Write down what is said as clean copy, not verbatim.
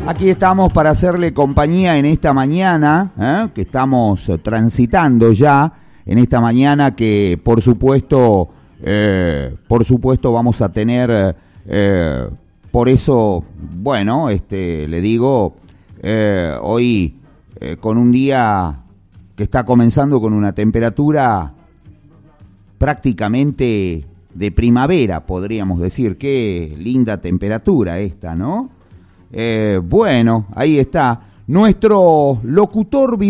Aquí estamos para hacerle compañía en esta mañana, que estamos transitando ya, en esta mañana que por supuesto vamos a tener, por eso, bueno, le digo, hoy con un día que está comenzando con una temperatura prácticamente de primavera, podríamos decir. Qué linda temperatura esta, ¿no? Bueno, ahí está nuestro locutor